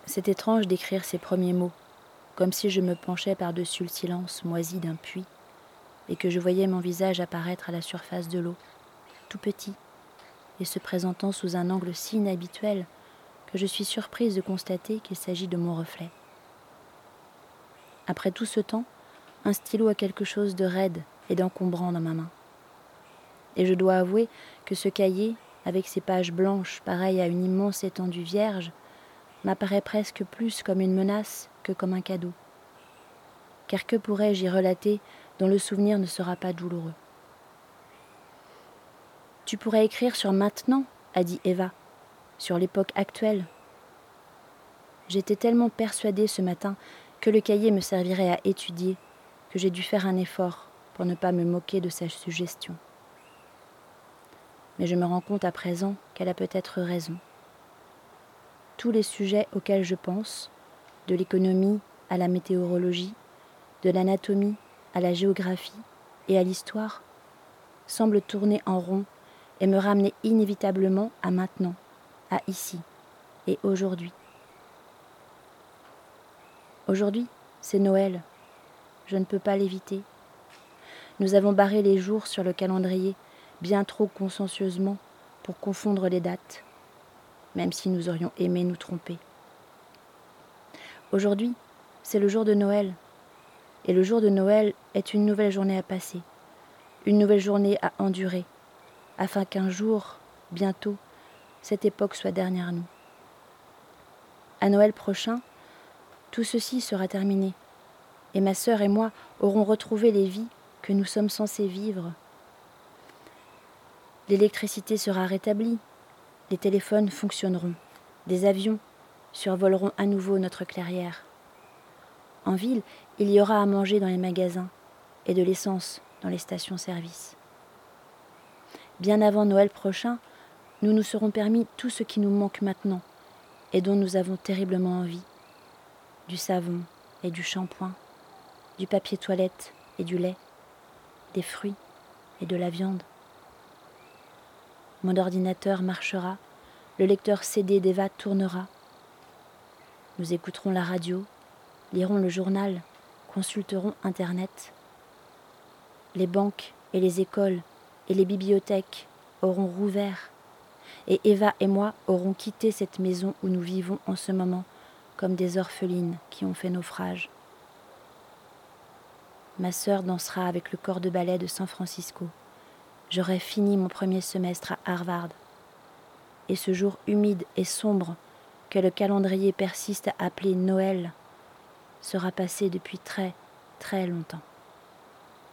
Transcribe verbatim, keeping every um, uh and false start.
C'est étrange d'écrire ces premiers mots, comme si je me penchais par-dessus le silence moisi d'un puits et que je voyais mon visage apparaître à la surface de l'eau, tout petit, et se présentant sous un angle si inhabituel que je suis surprise de constater qu'il s'agit de mon reflet. Après tout ce temps, un stylo a quelque chose de raide et d'encombrant dans ma main. Et je dois avouer que ce cahier, avec ses pages blanches pareilles à une immense étendue vierge, m'apparaît presque plus comme une menace que comme un cadeau. Car que pourrais-je y relater dont le souvenir ne sera pas douloureux ? « Tu pourrais écrire sur maintenant, a dit Eva, sur l'époque actuelle. » J'étais tellement persuadée ce matin que le cahier me servirait à étudier que j'ai dû faire un effort pour ne pas me moquer de sa suggestion. Mais je me rends compte à présent qu'elle a peut-être raison. Tous les sujets auxquels je pense, de l'économie à la météorologie, de l'anatomie à la géographie et à l'histoire, semblent tourner en rond et me ramener inévitablement à maintenant, à ici et aujourd'hui. Aujourd'hui, c'est Noël. Je ne peux pas l'éviter. Nous avons barré les jours sur le calendrier bien trop consciencieusement pour confondre les dates, même si nous aurions aimé nous tromper. Aujourd'hui, c'est le jour de Noël, et le jour de Noël est une nouvelle journée à passer, une nouvelle journée à endurer, afin qu'un jour, bientôt, cette époque soit derrière nous. À Noël prochain, tout ceci sera terminé, et ma sœur et moi aurons retrouvé les vies que nous sommes censés vivre. L'électricité sera rétablie, les téléphones fonctionneront, des avions survoleront à nouveau notre clairière. En ville, il y aura à manger dans les magasins et de l'essence dans les stations-service. Bien avant Noël prochain, nous nous serons permis tout ce qui nous manque maintenant et dont nous avons terriblement envie. Du savon et du shampoing, du papier toilette et du lait, des fruits et de la viande. Mon ordinateur marchera, le lecteur C D d'Eva tournera. Nous écouterons la radio, lirons le journal, consulterons Internet. Les banques et les écoles et les bibliothèques auront rouvert et Eva et moi aurons quitté cette maison où nous vivons en ce moment comme des orphelines qui ont fait naufrage. Ma sœur dansera avec le corps de ballet de San Francisco. J'aurai fini mon premier semestre à Harvard. Et ce jour humide et sombre que le calendrier persiste à appeler Noël sera passé depuis très, très longtemps.